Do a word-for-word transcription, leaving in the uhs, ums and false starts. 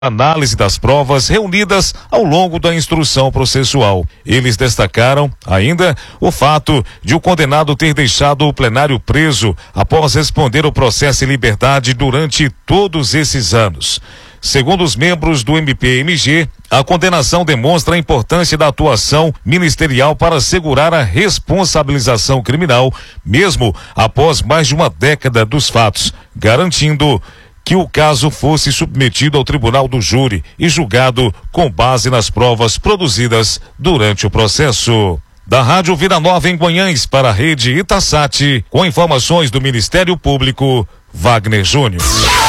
análise das provas reunidas ao longo da instrução processual. Eles destacaram ainda o fato de o condenado ter deixado o plenário preso após responder o processo em liberdade durante todos esses anos. Segundo os membros do M P M G, a condenação demonstra a importância da atuação ministerial para assegurar a responsabilização criminal, mesmo após mais de uma década dos fatos, garantindo que o caso fosse submetido ao tribunal do júri e julgado com base nas provas produzidas durante o processo. Da Rádio Vida Nova em Guanhães para a Rede Itasat, com informações do Ministério Público, Wagner Júnior.